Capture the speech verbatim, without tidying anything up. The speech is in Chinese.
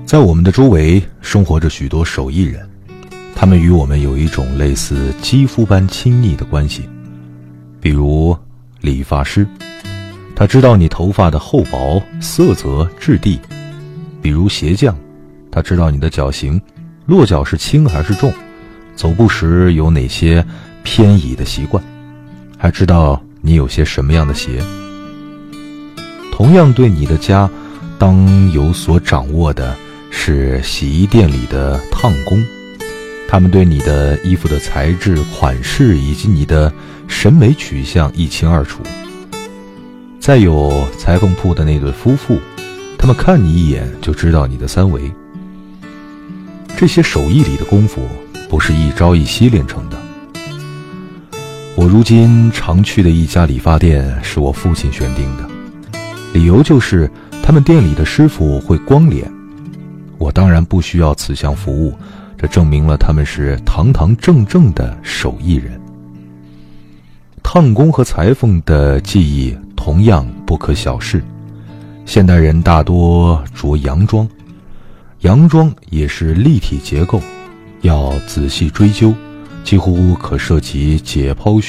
在我们的周围生活着许多手艺人，他们与我们有一种类似肌肤般亲昵的关系。比如理发师，他知道你头发的厚薄、色泽、质地；比如鞋匠，他知道你的脚型，落脚是轻还是重，走步时有哪些偏倚的习惯，还知道你有些什么样的鞋。同样对你的家当有所掌握的是洗衣店里的烫工，他们对你的衣服的材质、款式以及你的审美取向一清二楚。再有裁缝铺的那对夫妇，他们看你一眼就知道你的三围。这些手艺里的功夫不是一朝一夕练成的。我如今常去的一家理发店是我父亲选定的，理由就是他们店里的师傅会光脸。我当然不需要此项服务，这证明了他们是堂堂正正的手艺人。烫工和裁缝的技艺同样不可小视。现代人大多着洋装，洋装也是立体结构，要仔细追究，几乎可涉及解剖学